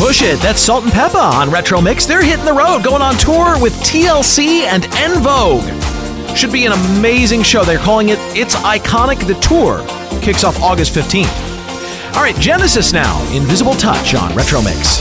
Push It. That's Salt and Peppa on Retro Mix. They're hitting the road, going on tour with TLC and En Vogue. Should be an amazing show. They're calling it It's Iconic. The tour kicks off August 15th. All right, Genesis now. Invisible Touch on Retro Mix.